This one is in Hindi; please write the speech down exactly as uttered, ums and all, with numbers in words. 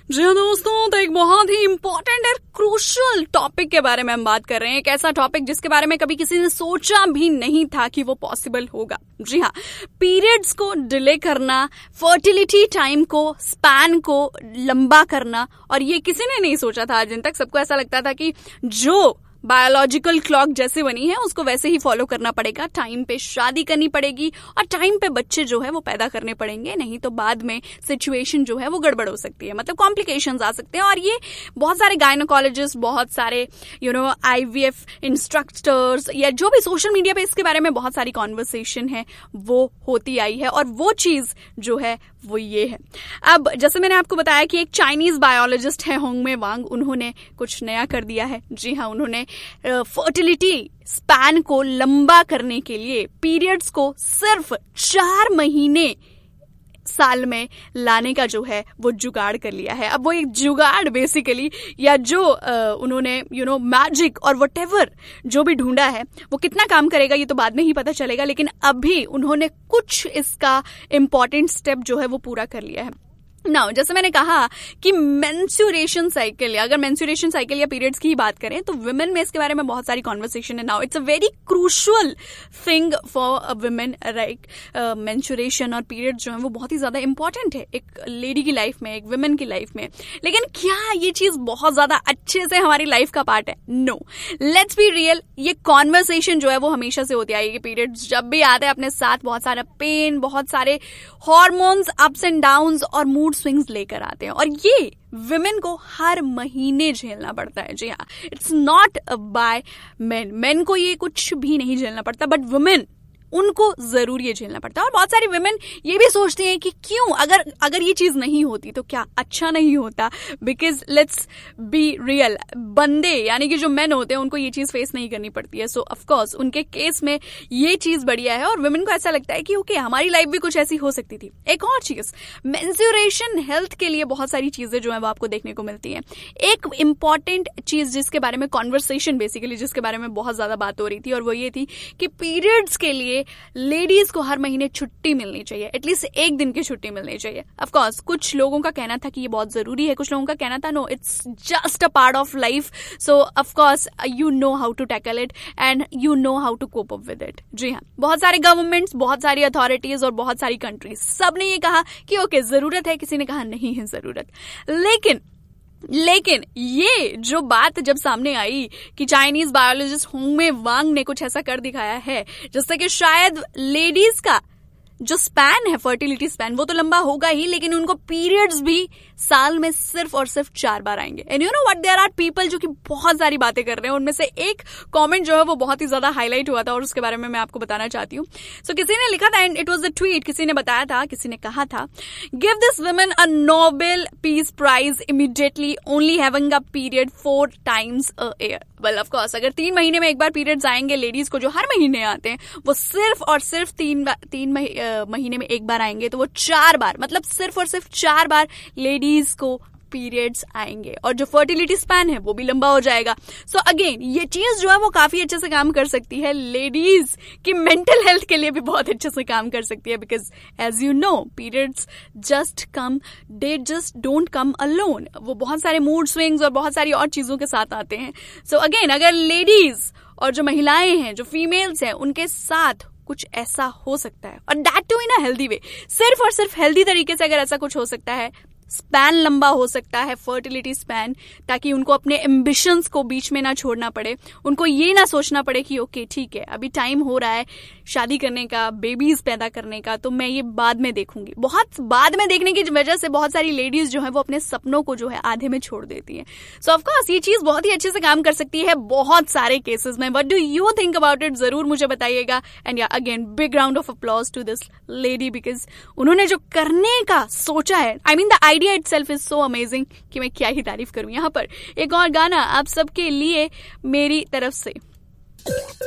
जी हाँ दोस्तों, तो एक बहुत ही इंपॉर्टेंट और क्रूशियल टॉपिक के बारे में हम बात कर रहे हैं। एक ऐसा टॉपिक जिसके बारे में कभी किसी ने सोचा भी नहीं था कि वो पॉसिबल होगा। जी हाँ, पीरियड्स को डिले करना, फर्टिलिटी टाइम को, स्पैन को लंबा करना, और ये किसी ने नहीं सोचा था आज दिन तक। सबको ऐसा लगता था कि जो बायोलॉजिकल क्लॉक जैसे बनी है उसको वैसे ही फॉलो करना पड़ेगा, टाइम पे शादी करनी पड़ेगी और टाइम पे बच्चे जो है वो पैदा करने पड़ेंगे, नहीं तो बाद में सिचुएशन जो है वो गड़बड़ हो सकती है, मतलब कॉम्प्लिकेशंस आ सकते हैं। और ये बहुत सारे गायनोकोलॉजिस्ट, बहुत सारे यू नो आईवीएफ इंस्ट्रक्टर्स या जो भी सोशल मीडिया पे इसके बारे में बहुत सारी कॉन्वर्सेशन है वो होती आई है, और वो चीज जो है वो ये है। अब जैसे मैंने आपको बताया कि एक चाइनीज बायोलॉजिस्ट है होंगमे वांग, उन्होंने कुछ नया कर दिया है। जी हाँ, उन्होंने फर्टिलिटी स्पैन को लंबा करने के लिए पीरियड्स को सिर्फ चार महीने साल में लाने का जो है वो जुगाड़ कर लिया है। अब वो एक जुगाड़ बेसिकली, या जो आ, उन्होंने यू नो मैजिक और व्हाटएवर जो भी ढूंढा है वो कितना काम करेगा ये तो बाद में ही पता चलेगा, लेकिन अभी उन्होंने कुछ इसका इम्पोर्टेंट स्टेप जो है वो पूरा कर लिया है। नाउ जैसे मैंने कहा कि मेंस्ट्रुएशन साइकिल, या अगर मेंस्ट्रुएशन साइकिल या पीरियड्स की ही बात करें तो वुमेन में इसके बारे में बहुत सारी कॉन्वर्सेशन है। Now it's a very crucial thing for a women, right? Menstruation और पीरियड्स जो है वो बहुत ही ज्यादा इंपॉर्टेंट है एक लेडी की लाइफ में, एक वुमेन की लाइफ में। लेकिन क्या ये चीज बहुत ज्यादा अच्छे से हमारी लाइफ का पार्ट है? नो, लेट्स बी रियल, ये कॉन्वर्सेशन जो है वो हमेशा से होती आई है। पीरियड्स जब भी आते हैं अपने साथ बहुत सारा पेन, बहुत सारे हॉर्मोन्स अप्स एंड डाउन्स और मूड स्विंग्स लेकर आते हैं, और ये विमेन को हर महीने झेलना पड़ता है। जी हाँ, it's not bye main, main को ये कुछ भी नहीं झेलना पड़ता, बट वुमेन उनको जरूर ये झेलना पड़ता है। और बहुत सारी विमेन ये भी सोचती हैं कि क्यों, अगर अगर ये चीज नहीं होती तो क्या अच्छा नहीं होता? बिकॉज लेट्स बी रियल, बंदे यानी कि जो मेन होते हैं उनको ये चीज फेस नहीं करनी पड़ती है। सो ऑफ कोर्स उनके केस में ये चीज बढ़िया है, और विमेन को ऐसा लगता है कि ओके okay, हमारी लाइफ भी कुछ ऐसी हो सकती थी। एक और चीज, मेंस्ट्रुएशन हेल्थ के लिए बहुत सारी चीजें जो है वो आपको देखने को मिलती है। एक इंपॉर्टेंट चीज जिसके बारे में कॉन्वर्सेशन बेसिकली जिसके बारे में बहुत ज्यादा बात हो रही थी, और वो ये थी कि पीरियड्स के लिए लेडीज को हर महीने छुट्टी मिलनी चाहिए, एटलीस्ट एक दिन की छुट्टी मिलनी चाहिए। ऑफ कोर्स कुछ लोगों का कहना था कि ये बहुत जरूरी है, कुछ लोगों का कहना था no, it's just a part of life, so of course you know how to tackle it and you know how to cope up with it. जी हाँ, बहुत सारे गवर्नमेंट्स, बहुत सारी अथॉरिटीज और बहुत सारी कंट्रीज, सबने ये कहा कि ओके जरूरत है, किसी ने कहा नहीं है जरूरत। लेकिन लेकिन ये जो बात जब सामने आई कि चाइनीज बायोलॉजिस्ट होंगमे वांग ने कुछ ऐसा कर दिखाया है जिससे कि शायद लेडीज का जो स्पैन है, फर्टिलिटी स्पैन, वो तो लंबा होगा ही, लेकिन उनको पीरियड्स भी साल में सिर्फ और सिर्फ चार बार आएंगे। And you know what, there are people जो कि बहुत सारी बातें कर रहे हैं। उनमें से एक कमेंट जो है वो बहुत ही ज्यादा हाईलाइट हुआ था और उसके बारे में मैं आपको बताना चाहती हूँ। सो so, किसी ने लिखा था, and it was a tweet, किसी ने बताया था, किसी ने कहा था, give this women a Nobel peace prize immediately, only having a period four times a year. Well of course अगर तीन महीने में एक बार पीरियड्स आएंगे लेडीज को, जो हर महीने आते हैं, वो सिर्फ और सिर्फ तीन तीन महीने में एक बार आएंगे, तो वो चार बार, मतलब सिर्फ और सिर्फ चार बार लेडीज को पीरियड्स आएंगे, और जो फर्टिलिटी स्पैन है वो भी लंबा हो जाएगा। सो so अगेन ये चीज जो है वो काफी अच्छे से काम कर सकती है, लेडीज की मेंटल हेल्थ के लिए भी बहुत अच्छे से काम कर सकती है, because as you know periods just come, they just don't come alone, वो बहुत सारे मूड स्विंग्स और बहुत सारी और चीजों के साथ आते हैं। सो so अगेन अगर लेडीज और जो महिलाएं हैं, जो फीमेल्स हैं, उनके साथ कुछ ऐसा हो सकता है, और that to in a healthy way, सिर्फ और सिर्फ हेल्दी तरीके से अगर ऐसा कुछ हो सकता है, स्पैन लंबा हो सकता है, फर्टिलिटी स्पैन, ताकि उनको अपने एम्बिशंस को बीच में ना छोड़ना पड़े, उनको ये ना सोचना पड़े कि ओके ठीक है अभी टाइम हो रहा है शादी करने का, बेबीज पैदा करने का, तो मैं ये बाद में देखूंगी। बहुत बाद में देखने की वजह से बहुत सारी लेडीज जो है वो अपने सपनों को जो है आधे में छोड़ देती हैं। सो ऑफ कोर्स ये चीज बहुत ही अच्छे से काम कर सकती है बहुत सारे केसेस में। What do you think about it, जरूर मुझे बताइएगा। एंड या again big round of applause to this lady, because उन्होंने जो करने का सोचा है, I mean the idea itself is so amazing कि मैं क्या ही तारीफ करूं। यहाँ पर एक और गाना आप सबके लिए मेरी तरफ से।